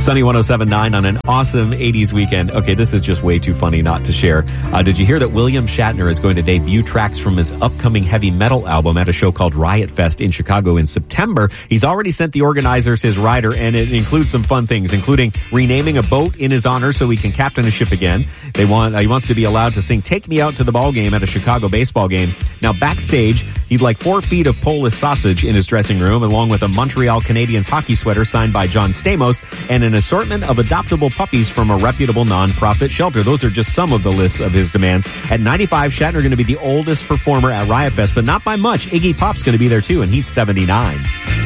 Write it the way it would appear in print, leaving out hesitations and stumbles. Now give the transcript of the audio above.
Sunny 107.9 on an awesome 80s weekend. Okay, this is just way too funny not to share. Did you hear that William Shatner is going to debut tracks from his upcoming heavy metal album at a show called Riot Fest in Chicago in September? He's already sent the organizers his rider, and it includes some fun things, including renaming a boat in his honor so he can captain a ship again. He wants to be allowed to sing Take Me Out to the Ball Game at a Chicago baseball game. Now, backstage, he'd like 4 feet of Polish sausage in his dressing room, along with a Montreal Canadiens hockey sweater signed by John Stamos, and an assortment of adoptable puppies from a reputable nonprofit shelter. Those are just some of the lists of his demands. At 95, Shatner going to be the oldest performer at Riot Fest, but not by much. Iggy Pop's going to be there too, and he's 79.